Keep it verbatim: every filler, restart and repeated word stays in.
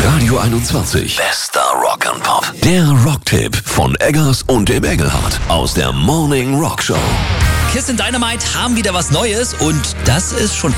Radio einundzwanzig. Bester Rock'n'Pop. Der Rocktipp von Eggers und dem Engelhardt aus der Morning Rock Show. Kiss and Dynamite haben wieder was Neues und das ist schon